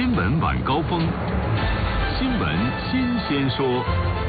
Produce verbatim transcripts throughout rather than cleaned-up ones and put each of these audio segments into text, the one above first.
新闻晚高峰，新闻新鲜说。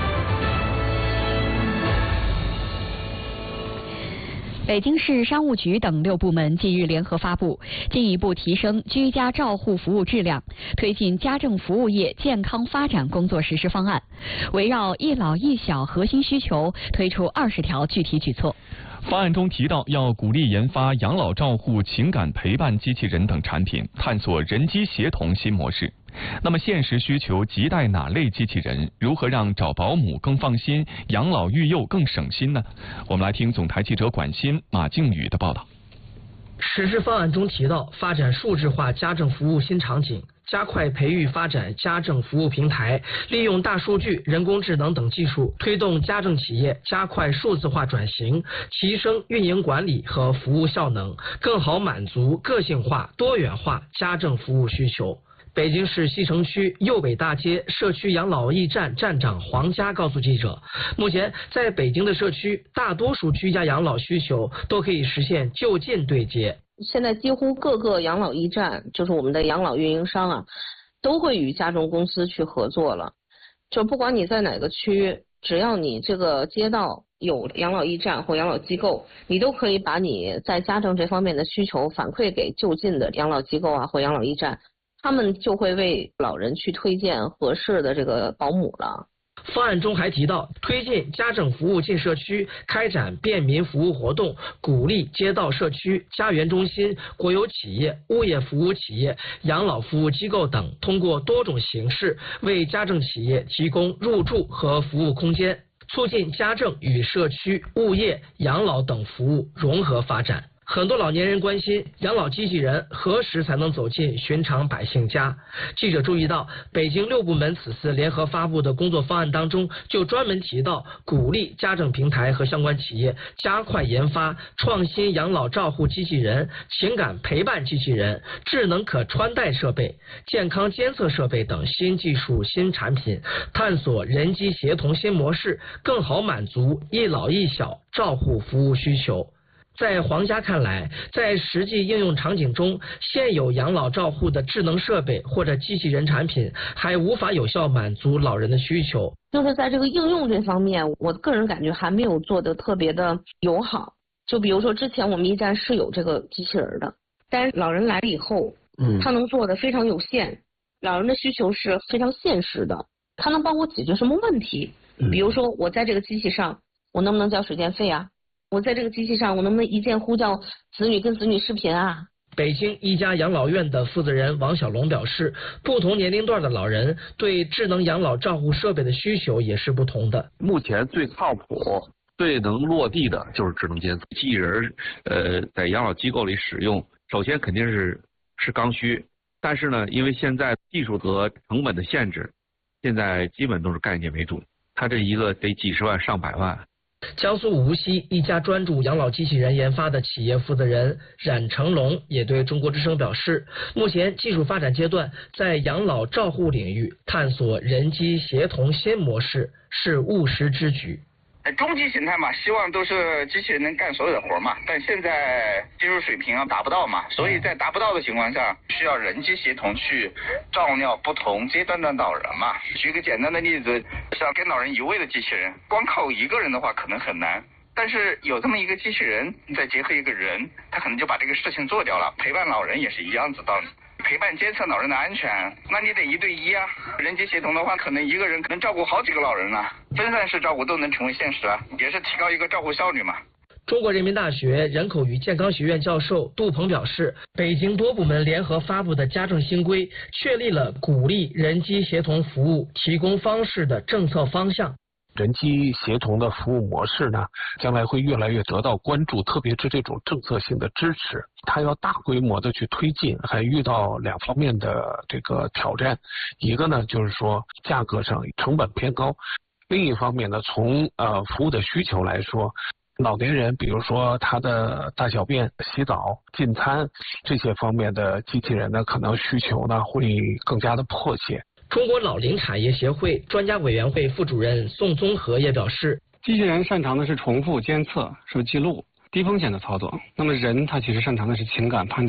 北京市商务局等六部门近日联合发布进一步提升居家照护服务质量，推进家政服务业健康发展工作实施方案，围绕一老一小核心需求推出二十条具体举措。 方案中提到，要鼓励研发养老照护、情感陪伴机器人等产品，探索人机协同新模式。那么，现实需求亟待哪类机器人？如何让找保姆更放心，养老育幼更省心呢？我们来听总台记者管欣、马静宇的报道。 实施方案中提到，发展数字化家政服务新场景，加快培育发展家政服务平台，利用大数据、人工智能等技术，推动家政企业加快数字化转型，提升运营管理和服务效能，更好满足个性化、多元化家政服务需求。北京市西城区右北大街社区养老驿站站长黄佳告诉记者，目前在北京的社区，大多数居家养老需求都可以实现就近对接。 现在几乎各个养老驿站，就是我们的养老运营商啊，都会与家政公司去合作了。就不管你在哪个区，只要你这个街道有养老驿站或养老机构，你都可以把你在家政这方面的需求反馈给就近的养老机构啊或养老驿站，他们就会为老人去推荐合适的这个保姆了。 方案中还提到，推进家政服务进社区，开展便民服务活动，鼓励街道社区、家园中心、国有企业、物业服务企业、养老服务机构等，通过多种形式为家政企业提供入住和服务空间，促进家政与社区、物业、养老等服务融合发展。很多老年人关心养老机器人何时才能走进寻常百姓家。记者注意到，北京六部门此次联合发布的工作方案当中，就专门提到鼓励家政平台和相关企业加快研发创新养老照护机器人、情感陪伴机器人、智能可穿戴设备、健康监测设备等新技术新产品，探索人机协同新模式，更好满足一老一小照护服务需求。在黄家看来，在实际应用场景中，现有养老照护的智能设备或者机器人产品还无法有效满足老人的需求。 就是在这个应用这方面，我个人感觉还没有做得特别的友好。就比如说之前我们驿站是有这个机器人的，但是老人来了以后，嗯，他能做的非常有限，老人的需求是非常现实的，他能帮我解决什么问题？比如说我在这个机器上，我能不能交水电费啊？我在这个机器上，我能不能一键呼叫子女跟子女视频啊？ 北京一家养老院的负责人王小龙表示，不同年龄段的老人对智能养老照护设备的需求也是不同的。 目前最靠谱、最能落地的就是智能监测机器人。呃，在养老机构里使用，首先肯定是是刚需，但是呢，因为现在技术和成本的限制，现在基本都是概念为主。它这一个得几十万、上百万。 江苏无锡一家专注养老机器人研发的企业负责人冉成龙也对中国之声表示，目前技术发展阶段，在养老照护领域探索人机协同新模式是务实之举。 终极形态嘛，希望都是机器人能干所有的活嘛，但现在技术水平啊达不到嘛，所以在达不到的情况下，需要人机协同去照料不同阶段的老人嘛。举个简单的例子，像跟老人移位的机器人，光靠一个人的话可能很难，但是有这么一个机器人，再结合一个人，他可能就把这个事情做掉了。陪伴老人也是一样子道理。陪伴监测老人的安全，那你得一对一啊。人机协同的话，可能一个人能照顾好几个老人啊，分散式照顾都能成为现实啊，也是提高一个照顾效率嘛。 中国人民大学人口与健康学院教授杜鹏表示，北京多部门联合发布的家政新规，确立了鼓励人机协同服务提供方式的政策方向。 人机协同的服务模式呢，将来会越来越得到关注，特别是这种政策性的支持，它要大规模的去推进，还遇到两方面的这个挑战。一个呢，就是说价格上成本偏高；另一方面呢，从呃服务的需求来说，老年人比如说他的大小便、洗澡、进餐这些方面的机器人呢，可能需求呢会更加的迫切。 中国老龄产业协会专家委员会副主任宋宗和也表示， 机器人擅长的是重复监测、是记录、低风险的操作。那么人他其实擅长的是情感判断、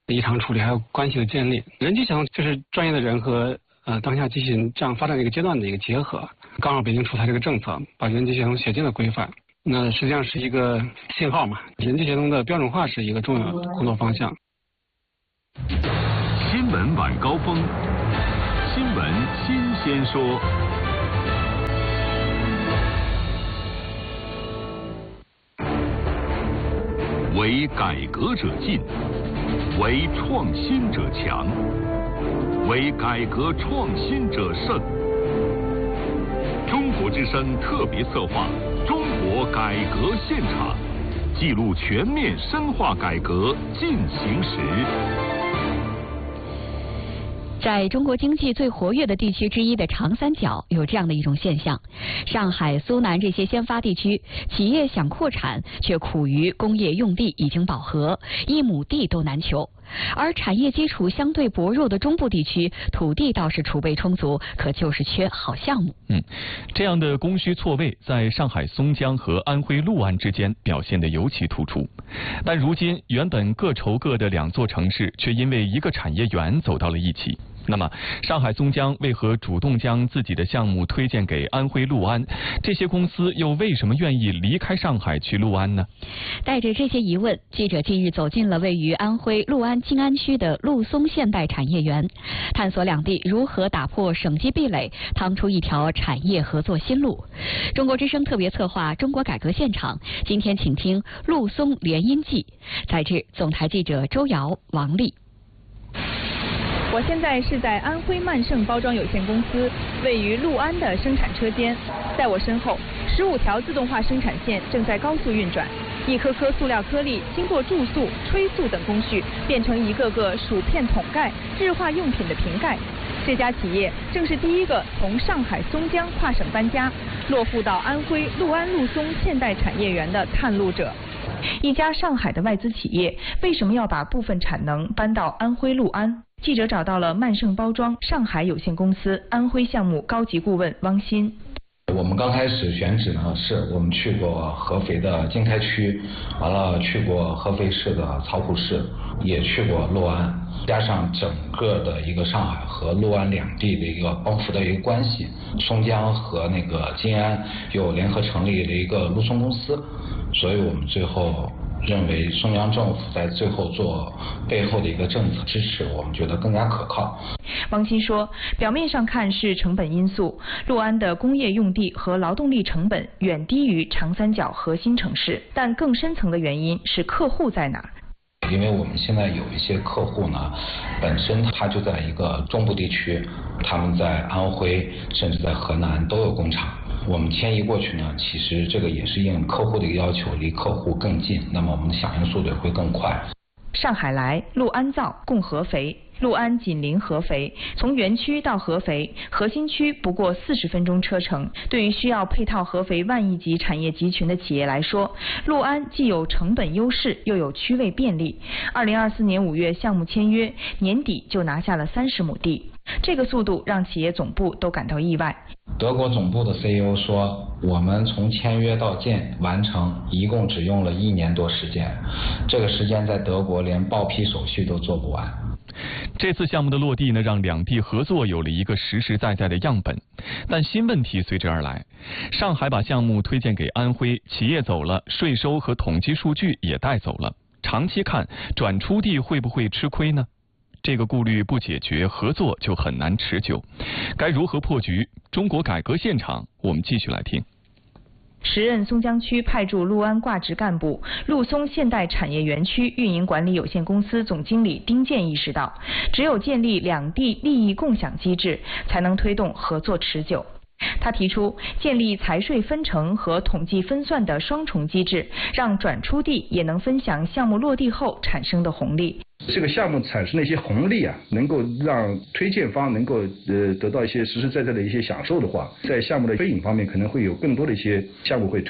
异常处理，还有关系的建立。人机协同就是专业的人和呃当下机器人这样发展的一个阶段的一个结合。刚好北京出台这个政策，把人机协同写进了规范，那实际上是一个信号嘛。人机协同的标准化是一个重要的工作方向。 新闻晚高峰，新闻新鲜说。为改革者进，为创新者强，为改革创新者胜。中国之声特别策划《中国改革现场》，记录全面深化改革进行时。 在中国经济最活跃的地区之一的长三角，有这样的一种现象：上海、苏南这些先发地区，企业想扩产，却苦于工业用地已经饱和，一亩地都难求；而产业基础相对薄弱的中部地区，土地倒是储备充足，可就是缺好项目。 嗯，这样的供需错位，在上海松江和安徽六安之间表现得尤其突出。但如今，原本各愁各的两座城市，却因为一个产业园走到了一起。那么，上海松江为何主动将自己的项目推荐给安徽六安？这些公司又为什么愿意离开上海去六安呢？ 带着这些疑问，记者近日走进了位于安徽六安静安区的陆松现代产业园，探索两地如何打破省级壁垒，趟出一条产业合作新路。中国之声特别策划《中国改革现场》，今天请听陆松联姻记。采制总台记者周瑶、王丽。 我现在是在安徽曼盛包装有限公司位于六安的生产车间，在我身后，十五条自动化生产线正在高速运转，一颗颗塑料颗粒经过注塑、吹塑等工序，变成一个个薯片桶盖、日化用品的瓶盖。这家企业正是第一个从上海松江跨省搬家，落户到安徽六安陆松现代产业园的探路者。一家上海的外资企业为什么要把部分产能搬到安徽六安？记者找到了曼盛包装上海有限公司安徽项目高级顾问汪鑫。 我们刚开始选址呢，是我们去过合肥的经开区，完了去过合肥市的曹浦市，也去过六安，加上整个的一个上海和六安两地的一个帮扶的一个关系，松江和那个静安又联合成立了一个陆松公司，所以我们最后认为松江政府在最后做背后的一个政策支持，我们觉得更加可靠。 汪鑫说，表面上看是成本因素，六安的工业用地和劳动力成本远低于长三角核心城市，但更深层的原因是客户在哪儿。 因为我们现在有一些客户呢，本身他就在一个中部地区，他们在安徽甚至在河南都有工厂。我们迁移过去呢，其实这个也是应客户的一个要求，离客户更近，那么我们的响应速度也会更快。 上海来，六安造，共合肥。六安紧邻合肥，从园区到合肥核心区不过四十分钟车程。对于需要配套合肥万亿级产业集群的企业来说，六安既有成本优势，又有区位便利。二零二四年五月项目签约，年底就拿下了三十亩地，这个速度让企业总部都感到意外。 德国总部的 C E O 说，我们从签约到建完成一共只用了一年多时间，这个时间在德国连报批手续都做不完。 这次项目的落地呢，让两地合作有了一个实实在在的样本，但新问题随之而来。上海把项目推荐给安徽，企业走了，税收和统计数据也带走了，长期看，转出地会不会吃亏呢？这个顾虑不解决，合作就很难持久。该如何破局？中国改革现场，我们继续来听。 时任松江区派驻六安挂职干部、陆松现代产业园区运营管理有限公司总经理丁健意识到，只有建立两地利益共享机制，才能推动合作持久。他提出建立财税分成和统计分算的双重机制，让转出地也能分享项目落地后产生的红利。 这个项目产生的一些红利啊，能够让推荐方能够呃得到一些实实在在的一些享受的话，在项目的推引方面可能会有更多的一些项目会推过去。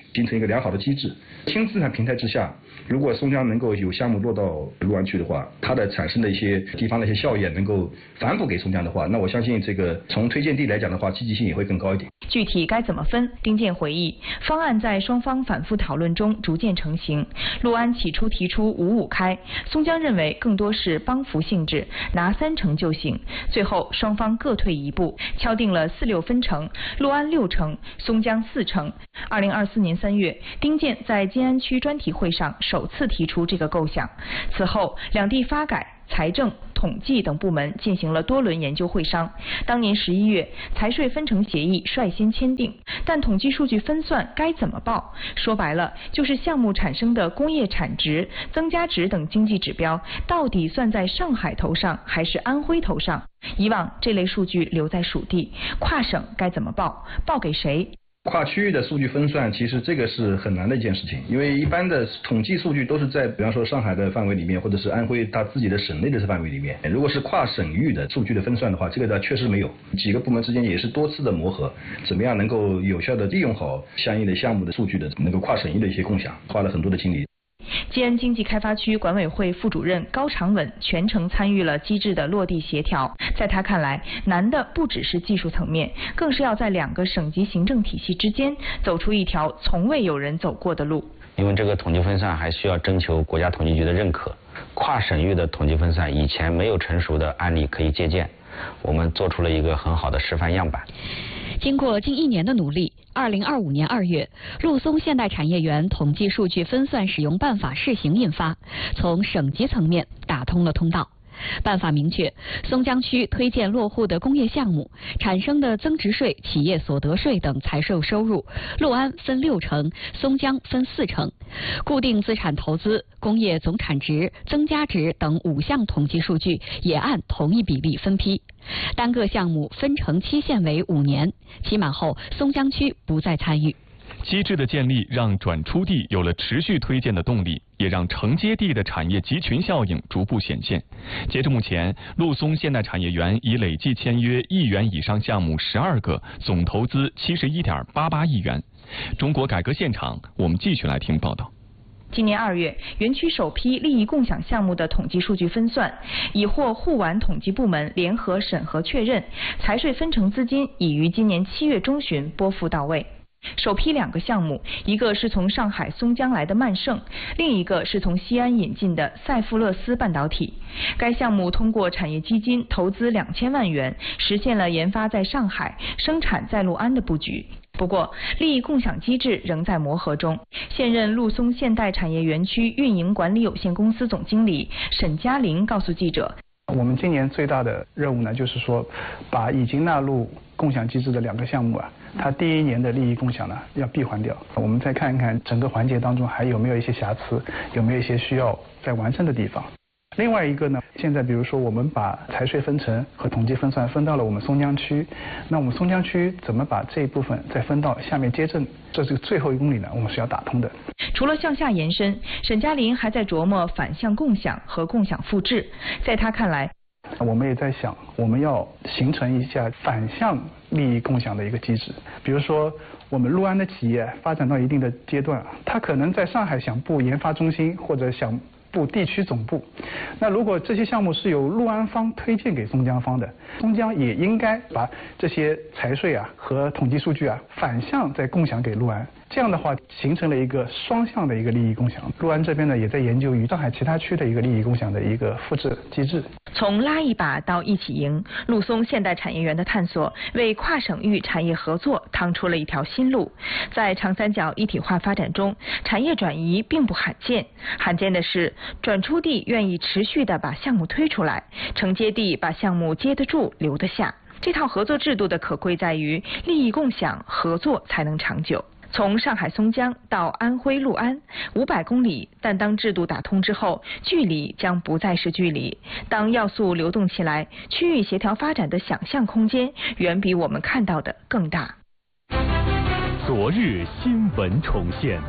形成一个良好的机制。轻资产平台之下，如果松江能够有项目落到六安区的话，它的产生的一些地方的一些效益能够反哺给松江的话，那我相信这个从推荐地来讲的话，积极性也会更高一点。 具体该怎么分？丁健回忆，方案在双方反复讨论中逐渐成型。六安起初提出五五开，松江认为更多是帮扶性质，拿三成就行。最后双方各退一步，敲定了四六分成，六安六成，松江四成。二零二四年三月，丁健在金安区专题会上首次提出这个构想。此后，两地发改、财政、统计等部门进行了多轮研究会商。当年十一月，财税分成协议率先签订，但统计数据分算该怎么报？说白了，就是项目产生的工业产值、增加值等经济指标，到底算在上海头上还是安徽头上？以往这类数据留在属地，跨省该怎么报？报给谁？ 跨区域的数据分算，其实这个是很难的一件事情，因为一般的统计数据都是在比方说上海的范围里面，或者是安徽它自己的省内的范围里面。如果是跨省域的数据的分算的话，这个呢确实没有，几个部门之间也是多次的磨合，怎么样能够有效的利用好相应的项目的数据的能够跨省域的一些共享，花了很多的精力。 吉安经济开发区管委会副主任高长稳全程参与了机制的落地协调。在他看来，难的不只是技术层面，更是要在两个省级行政体系之间走出一条从未有人走过的路。 因为这个统计分散还需要征求国家统计局的认可，跨省域的统计分散以前没有成熟的案例可以借鉴，我们做出了一个很好的示范样板。 经过近一年的努力，二零二五年二月，陆松现代产业园统计数据分算使用办法试行印发，从省级层面打通了通道。办法明确，松江区推荐落户的工业项目产生的增值税、企业所得税等财税收入，六安分六成，松江分四成。固定资产投资、工业总产值、增加值等五项统计数据也按同一比例分批。单个项目分成期限为五年，期满后松江区不再参与。 机制的建立让转出地有了持续推荐的动力，也让承接地的产业集群效应逐步显现。截至目前，陆松现代产业园已累计签约亿元以上项目十二个，总投资七十一点八八亿元。中国改革现场，我们继续来听报道。 今年二月，园区首批利益共享项目的统计数据分算已获沪皖统计部门联合审核确认，财税分成资金已于今年七月中旬拨付到位。首批两个项目，一个是从上海松江来的曼盛，另一个是从西安引进的赛富勒斯半导体。该项目通过产业基金投资两千万元，实现了研发在上海、生产在六安的布局。不过，利益共享机制仍在磨合中。现任陆松现代产业园区运营管理有限公司总经理沈嘉林告诉记者， 我们今年最大的任务呢，就是说把已经纳入共享机制的两个项目啊，它第一年的利益共享呢要闭环掉。我们再看一看整个环节当中还有没有一些瑕疵，有没有一些需要再完善的地方。另外一个呢，现在比如说我们把财税分成和统计分算分到了我们松江区，那我们松江区怎么把这一部分再分到下面街镇，这是最后一公里呢，我们是要打通的。 除了向下延伸，沈嘉林还在琢磨反向共享和共享复制。在他看来， 我们也在想，我们要形成一下反向利益共享的一个机制。比如说，我们六安的企业发展到一定的阶段，它可能在上海想布研发中心或者想布地区总部，那如果这些项目是由六安方推荐给松江方的，松江也应该把这些财税啊和统计数据啊反向再共享给六安。这样的话，形成了一个双向的一个利益共享。六安这边呢，也在研究与上海其他区的一个利益共享的一个复制机制。 从拉一把到一起赢，陆松现代产业园的探索为跨省域产业合作趟出了一条新路。在长三角一体化发展中，产业转移并不罕见，罕见的是转出地愿意持续的把项目推出来，承接地把项目接得住留得下。这套合作制度的可贵在于利益共享，合作才能长久。从上海松江到安徽六安，五百公里，但当制度打通之后，距离将不再是距离。当要素流动起来，区域协调发展的想象空间远比我们看到的更大。 昨日新闻重现，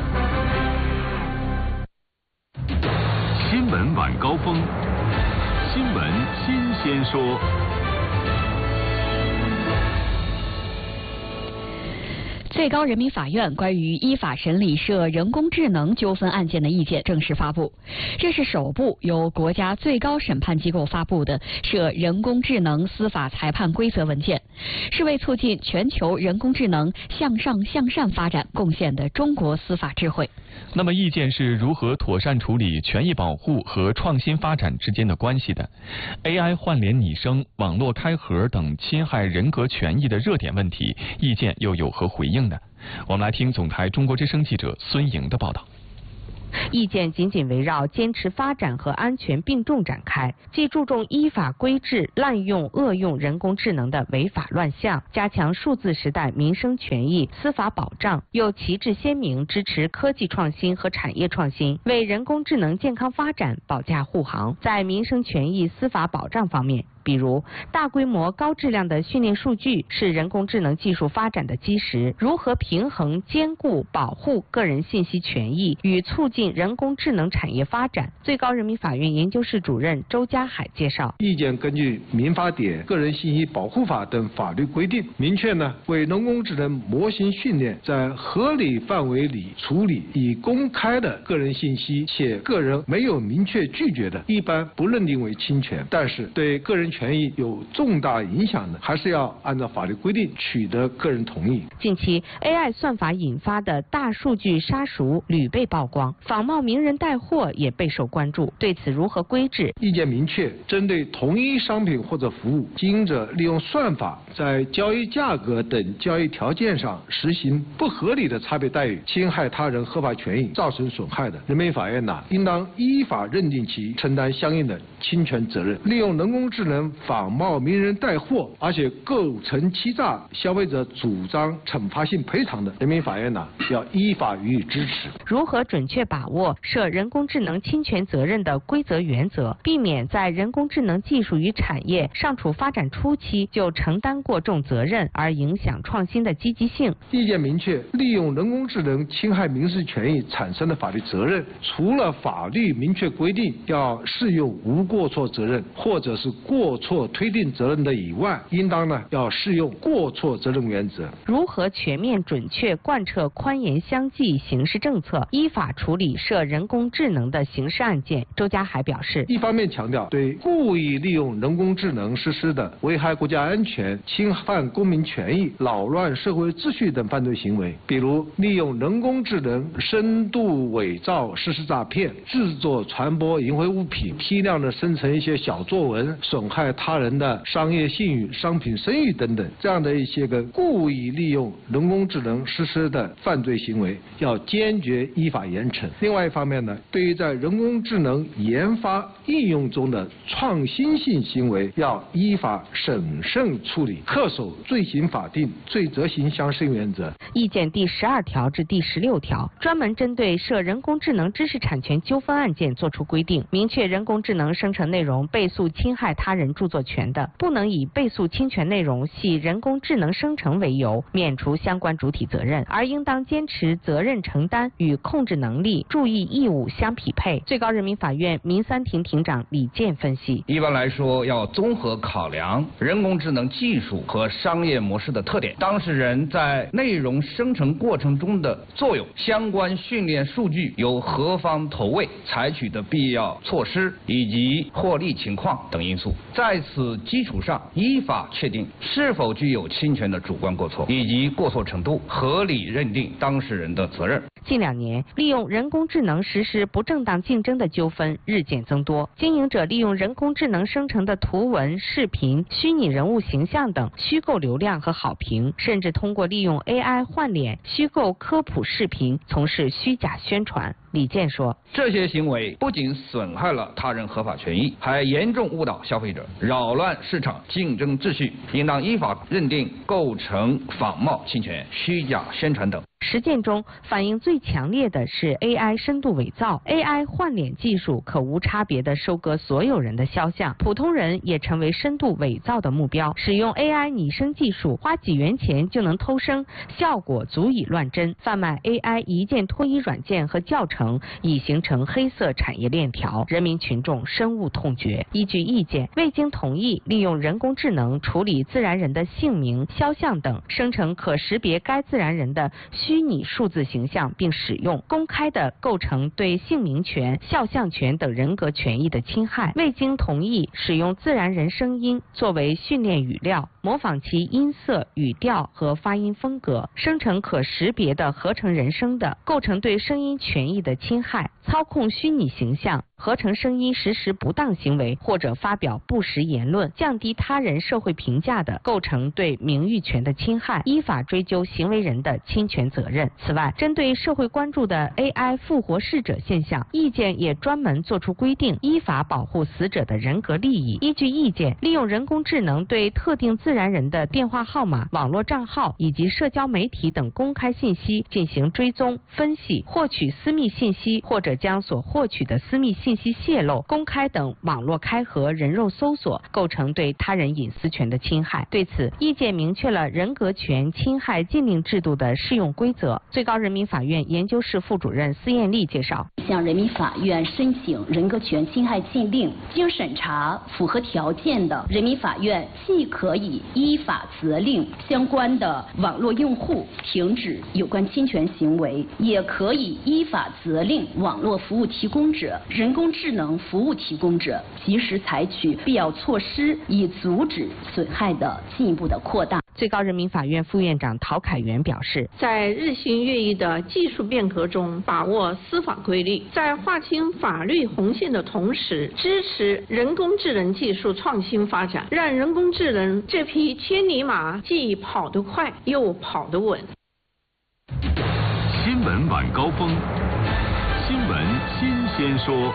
新闻晚高峰，新闻新鲜说。 最高人民法院关于依法审理涉人工智能纠纷案件的意见正式发布，这是首部由国家最高审判机构发布的涉人工智能司法裁判规则文件，是为促进全球人工智能向上向善发展贡献的中国司法智慧。 那么，意见是如何妥善处理权益保护和创新发展之间的关系的 ？A I 换脸拟声、网络开盒等侵害人格权益的热点问题，意见又有何回应呢？我们来听总台中国之声记者孙莹的报道。 意见紧紧围绕坚持发展和安全并重展开，既注重依法规制滥用恶用人工智能的违法乱象，加强数字时代民生权益司法保障，又旗帜鲜明支持科技创新和产业创新，为人工智能健康发展保驾护航。在民生权益司法保障方面，比如，大规模高质量的训练数据是人工智能技术发展的基石，如何平衡兼顾保护个人信息权益与促进人工智能产业发展？最高人民法院研究室主任周家海介绍， 意见根据民法典、个人信息保护法等法律规定，明确呢为人工智能模型训练在合理范围里处理已公开的个人信息，且个人没有明确拒绝的，一般不认定为侵权，但是对个人权益有重大影响的，还是要按照法律规定取得个人同意。 近期 A I 算法引发的大数据杀熟屡被曝光，仿冒名人带货也备受关注。对此如何规制？ 意见明确，针对同一商品或者服务，经营者利用算法在交易价格等交易条件上实行不合理的差别待遇，侵害他人合法权益，造成损害的，人民法院呐，应当依法认定其承担相应的侵权责任。利用人工智能仿冒名人带货，而且构成欺诈，消费者主张惩罚性赔偿的，人民法院呢要依法予以支持。 如何准确把握涉人工智能侵权责任的规则原则，避免在人工智能技术与产业尚处发展初期就承担过重责任，而影响创新的积极性？ 意见明确，利用人工智能侵害民事权益产生的法律责任，除了法律明确规定要适用无过错责任或者是过错推定责任的以外，应当呢要适用过错责任原则。 如何全面准确贯彻宽严相济刑事政策，依法处理涉人工智能的刑事案件？周家海表示， 一方面强调对故意利用人工智能实施的危害国家安全、侵犯公民权益、扰乱社会秩序等犯罪行为，比如利用人工智能深度伪造实施诈骗、制作传播淫秽物品、批量的生成一些小作文，损害他人的商业信誉、商品声誉等等，这样的一些个故意利用人工智能实施的犯罪行为，要坚决依法严惩。另外一方面呢，对于在人工智能研发应用中的创新性行为，要依法审慎处理，恪守罪行法定、罪责刑相适应原则。 意见第十二条至第十六条专门针对涉人工智能知识产权纠纷案件作出规定，明确人工智能生成内容被诉侵害他人著作权的，不能以被诉侵权内容系人工智能生成为由免除相关主体责任，而应当坚持责任承担与控制能力、注意义务相匹配。最高人民法院民三庭庭长李健分析， 一般来说要综合考量人工智能技术和商业模式的特点，当事人在内容生成过程中的作用，相关训练数据由何方投喂，采取的必要措施以及获利情况等因素，在此基础上依法确定是否具有侵权的主观过错以及过错程度，合理认定当事人的责任。 近两年，利用人工智能实施不正当竞争的纠纷日渐增多，经营者利用人工智能生成的图文、视频、虚拟人物形象等虚构流量和好评，甚至通过利用 A I 换脸、虚构科普视频从事虚假宣传。李健说， 这些行为不仅损害了他人合法权益，还严重误导消费者，扰乱市场竞争秩序，应当依法认定构成仿冒、侵权、虚假宣传等。 实践中反应最强烈的是 A I 深度伪造 ，A I 换脸技术可无差别地收割所有人的肖像，普通人也成为深度伪造的目标。使用 A I 拟声技术，花几元钱就能偷声，效果足以乱真。贩卖 A I 一键脱衣软件和教程已形成黑色产业链条，人民群众深恶痛绝。依据意见，未经同意，利用人工智能处理自然人的姓名、肖像等，生成可识别该自然人的虚拟数字形象，并使用，公开的构成对姓名权、肖像权等人格权益的侵害。未经同意，使用自然人声音作为训练语料，模仿其音色、语调和发音风格，生成可识别的合成人声的，构成对声音权益的侵害。操控虚拟形象、合成声音实施不当行为或者发表不实言论，降低他人社会评价的，构成对名誉权的侵害，依法追究行为人的侵权责任。此外，针对社会关注的 A I 复活逝者现象，意见也专门作出规定，依法保护死者的人格利益。依据意见，利用人工智能对特定自然人的电话号码、网络账号以及社交媒体等公开信息进行追踪、分析，获取私密信息或者将所获取的私密信息泄露、公开等网络开合、人肉搜索，构成对他人隐私权的侵害。对此，意见明确了人格权侵害禁令制度的适用规则。最高人民法院研究室副主任司艳丽介绍， 向人民法院申请人格权侵害禁令，经审查符合条件的，人民法院既可以依法责令相关的网络用户停止有关侵权行为，也可以依法责令网络服务提供者、人工智能服务提供者及时采取必要措施，以阻止损害的进一步的扩大。 最高人民法院副院长陶凯元表示， 在日新月异的技术变革中把握司法规律，在划清法律红线的同时，支持人工智能技术创新发展，让人工智能这匹千里马既跑得快又跑得稳。 新闻晚高峰，新闻新鲜说。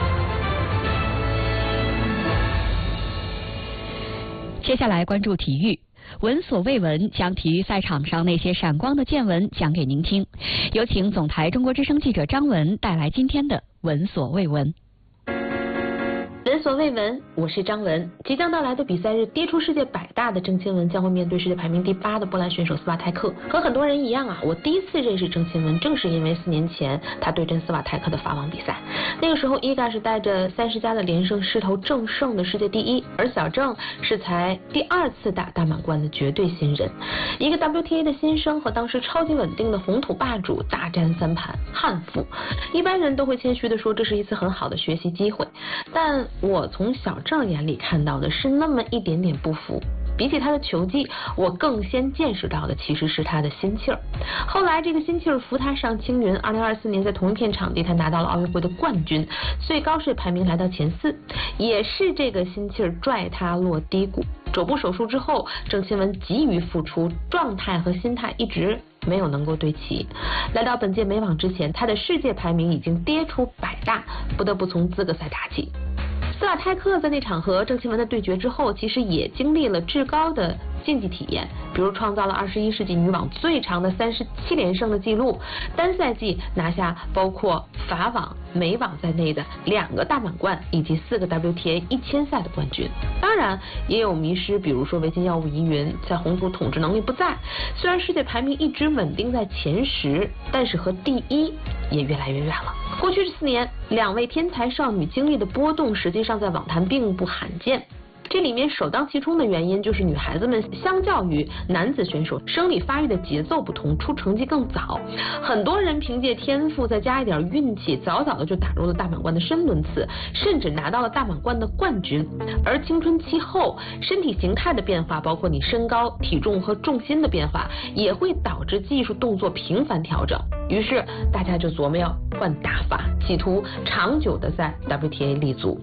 接下来关注体育。闻所未闻，将体育赛场上那些闪光的见闻讲给您听。有请总台中国之声记者张文带来今天的闻所未闻。 闻所未闻，我是张文。即将到来的比赛日，跌出世界百大的郑钦文将会面对世界排名第八的波兰选手斯瓦泰克。和很多人一样啊，我第一次认识郑钦文，正是因为四年前他对阵斯瓦泰克的法网比赛。那个时候，伊嘎是带着三十加的连胜势头正胜的世界第一，而小郑是才第二次打大满贯的绝对新人。一个 W T A 的新生和当时超级稳定的红土霸主大战三盘，悍负。一般人都会谦虚的说，这是一次很好的学习机会，但我从小郑眼里看到的是那么一点点不服。比起他的球技，我更先见识到的其实是他的心气儿。后来这个心气儿扶他上青云，二零二四年在同一片场地他拿到了奥运会的冠军，最高是排名来到前四，也是这个心气儿拽他落低谷。肘部手术之后，郑钦文急于复出，状态和心态一直没有能够对齐。来到本届美网之前，他的世界排名已经跌出百大，不得不从资格赛打起。斯瓦泰克在那场和郑钦文的对决之后，其实也经历了至高的竞技体验，比如创造了二十一世纪女网最长的三十七连胜的记录，单赛季拿下包括法网、美网在内的两个大满贯以及四个 W T A 一千赛的冠军。当然也有迷失，比如说维金药物疑云，在红土统治能力不在，虽然世界排名一直稳定在前十，但是和第一也越来越远了。过去这四年，两位天才少女经历的波动，实际上在网坛并不罕见。这里面首当其冲的原因就是女孩子们相较于男子选手生理发育的节奏不同，出成绩更早。很多人凭借天赋再加一点运气，早早的就打入了大满贯的深轮次，甚至拿到了大满贯的冠军。而青春期后身体形态的变化，包括你身高、体重和重心的变化，也会导致技术动作频繁调整。于是大家就琢磨要换打法，企图长久的在 W T A 立足。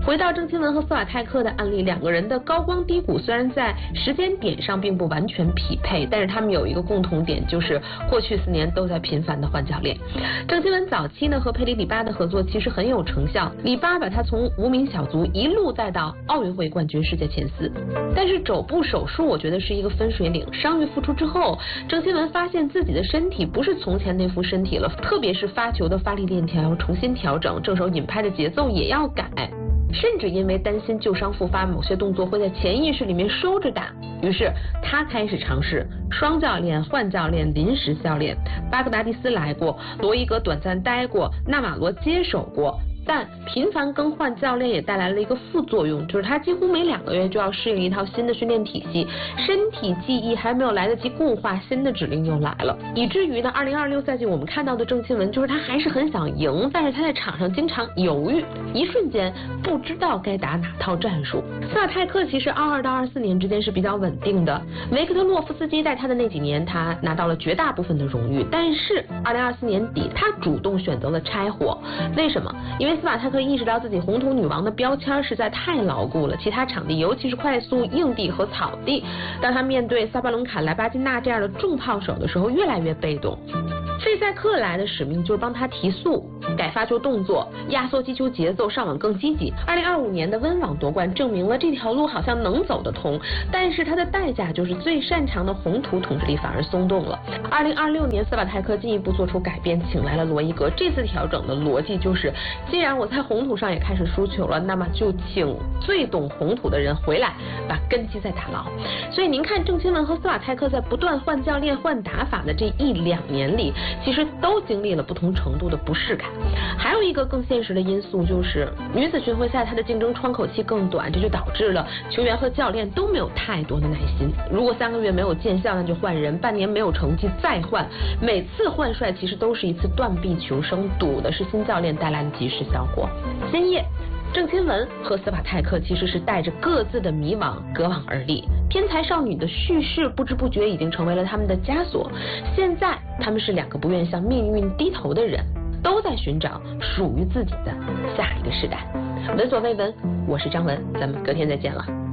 回到郑钦文和斯瓦泰克的案例，两个人的高光低谷虽然在时间点上并不完全匹配，但是他们有一个共同点，就是过去四年都在频繁的换教练。郑钦文早期呢和佩里里巴的合作其实很有成效，里巴把他从无名小卒一路带到奥运会冠军、世界前四。但是肘部手术我觉得是一个分水岭，伤愈复出之后，郑钦文发现自己的身体不是从前那副身体了，特别是发球的发力链条要重新调整，正手引拍的节奏也要改。甚至因为担心旧伤复发，某些动作会在潜意识里面收着打，于是他开始尝试双教练、换教练、临时教练。巴格达迪斯来过，罗伊格短暂待过，纳瓦罗接手过。但频繁更换教练也带来了一个副作用，就是他几乎每两个月就要适应一套新的训练体系，身体记忆还没有来得及固化，新的指令又来了，以至于呢，二零二六赛季我们看到的郑钦文就是他还是很想赢，但是他在场上经常犹豫，一瞬间不知道该打哪套战术。斯瓦泰克其实二二到二四年之间是比较稳定的，维克特洛夫斯基在他的那几年，他拿到了绝大部分的荣誉，但是二零二四年底他主动选择了拆伙，为什么？因为斯瓦泰克意识到自己红土女王的标签实在太牢固了，其他场地尤其是快速硬地和草地，当他面对萨巴伦卡、莱巴金纳这样的重炮手的时候越来越被动。费塞克来的使命就是帮他提速，改发球动作，压缩击球节奏，上网更积极。二零二五年的温网夺冠证明了这条路好像能走得通，但是它的代价就是最擅长的红土统治力反而松动了。二零二六年斯瓦泰克进一步做出改变，请来了罗伊格。这次调整的逻辑就是，既然我在红土上也开始输球了，那么就请最懂红土的人回来，把根基再打牢。所以您看，郑钦文和斯瓦泰克在不断换教练、换打法的这一两年里，其实都经历了不同程度的不适感。还有一个更现实的因素就是，女子巡回赛它的竞争窗口期更短，这就导致了球员和教练都没有太多的耐心。如果三个月没有见效，那就换人；半年没有成绩再换。每次换帅其实都是一次断臂求生，赌的是新教练带来的及时效果。今夜郑钦文和斯瓦泰克其实是带着各自的迷惘隔网而立，天才少女的叙事不知不觉已经成为了他们的枷锁。现在他们是两个不愿向命运低头的人，都在寻找属于自己的下一个时代。闻所未闻，我是张文，咱们隔天再见了。